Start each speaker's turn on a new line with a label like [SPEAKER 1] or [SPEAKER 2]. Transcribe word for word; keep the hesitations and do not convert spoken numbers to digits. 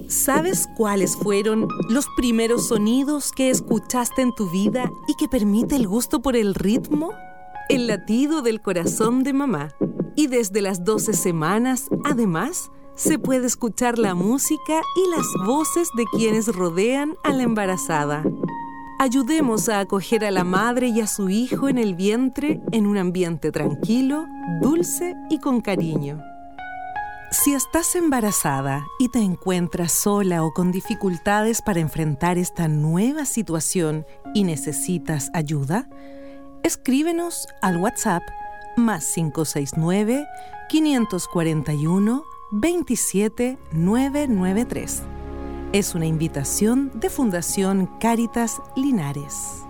[SPEAKER 1] ¿Sabes cuáles fueron los primeros sonidos que escuchaste en tu vida y que permite el gusto por el ritmo? El latido del corazón de mamá. Y desde las doce semanas, además, se puede escuchar la música y las voces de quienes rodean a la embarazada. Ayudemos a acoger a la madre y a su hijo en el vientre en un ambiente tranquilo, dulce y con cariño. Si estás embarazada y te encuentras sola o con dificultades para enfrentar esta nueva situación y necesitas ayuda, escríbenos al WhatsApp más cinco seis nueve, cinco cuatro uno, dos siete nueve nueve tres. Es una invitación de Fundación Cáritas Linares.